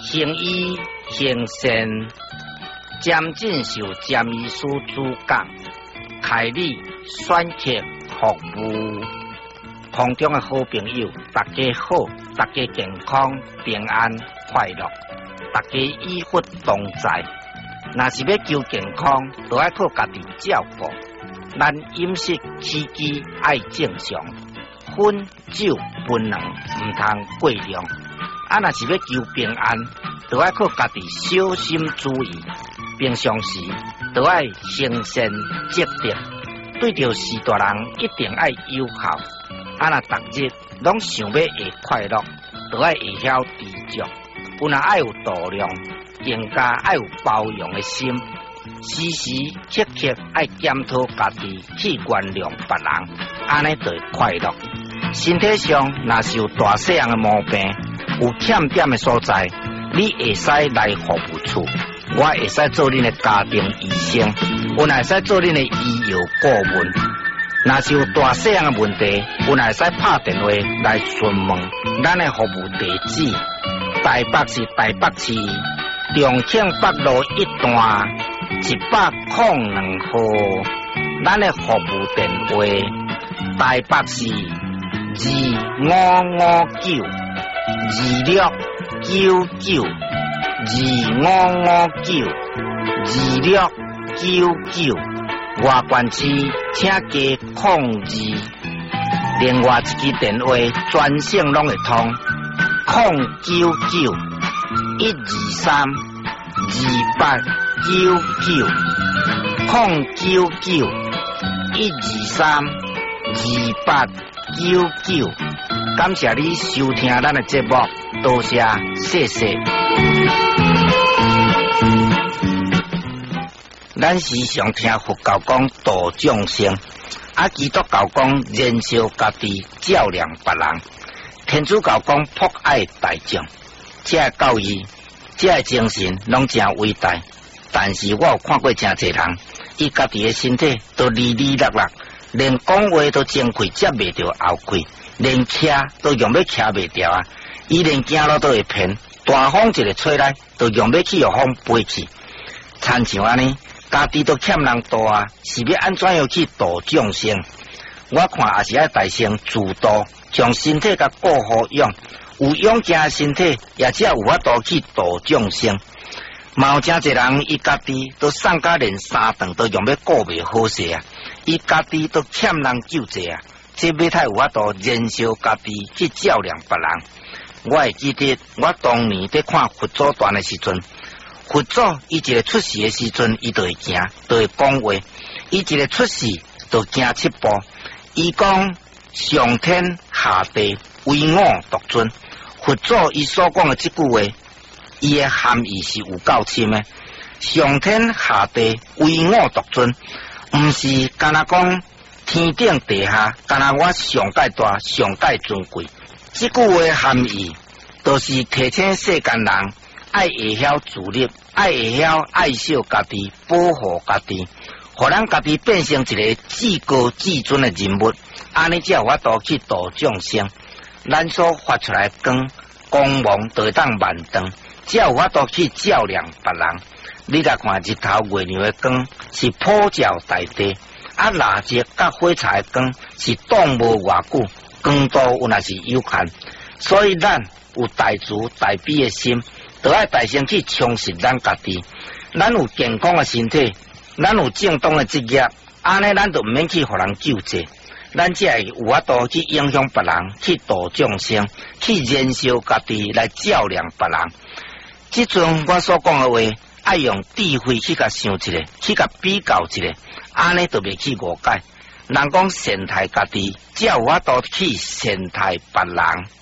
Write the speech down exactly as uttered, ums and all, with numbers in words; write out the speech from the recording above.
行医行善，渐进受占医师主讲，开礼选客服务。空中的好朋友，大家好，大家健康平安快乐，大家医福同在。若是要求健康，就要靠家己照顾。咱饮食起居爱正常，烟酒槟榔唔通过量。啊，若是要求平安，就要靠家己小心注意。平常时就要诚善积德，对着士大人一定要友好。啊，若逐日拢想要会快乐，就要会晓知足。有若爱有度量，更加爱有包容的心。时时刻刻爱检讨家己，去原谅别人，安尼就会快乐。身体上若是有大细样的毛病，有欠点的所在，你会使来服务处，我会使做恁的家庭医生，我会使做恁的医药顾问。若是有大细样的问题，我会使拍电话来询问咱的服务地址。台北市台北市重庆北路一段一百零两号，咱的服务电话台北市二五五九二六九九二五五九二六九九，外县市请加控二，另外一支电话专线拢会通。空九九一二三二八九九，空九九一二三二八九九。感谢你收听咱的节目，多谢，谢谢。咱时常听佛教讲度众生，啊，基督教讲燃烧家己，照亮别人。天主教讲博爱大众，这个教义、这个精神拢真伟大。但是我有看过真侪人，伊家己的身体都哩哩落落，连讲话都前开接袂着后开，连徛都用要徛袂掉啊！伊连走路都会偏，大风一个吹来，都用要去互风飞去。亲像安尼，家己都欠人度啊，是要安怎样去度众生？我看也是要大声自度。将身体甲顾好养，有养家身体，也只有法度去度众生。嘛有真侪人，伊家己都送甲连三顿都用要顾袂好势啊！伊家己都欠人救济啊！这要太有法度燃烧家己去照亮别人。我会记得我当年在看佛祖传的时阵，佛祖伊一个出世的时阵，伊就会行，就会讲话。伊一个出世就行七步，伊讲。上天下地唯我独尊，佛祖伊所讲的这句话，伊的含义是有够深的。上天下地唯我独尊，唔是干那讲天顶地下，干那我上界大、上界尊贵。这句话的含义，就是提醒世间人爱会晓自立，爱会晓爱惜家己，保护家己，互咱家己变成一个至高至尊的人物。安尼才有法度去度众生，咱所发出来光光芒就会当万丈，才有法度去照亮别人。你来看日头月亮的光是普照大地，啊蜡烛甲火柴的光是挡无偌久，光度有若是有限，所以咱有大慈大悲的心，就要大声去充实咱家己。咱有健康的身体，咱有正当的职业，安尼咱就唔免去互人救济。咱才会有法度去影响别人，去度众生，去燃烧家己来照亮别人。即阵我所讲的话，爱用智慧去甲想一下，去甲比较一下，安尼就袂去误解。人讲善待家己，才有法度去善待别人。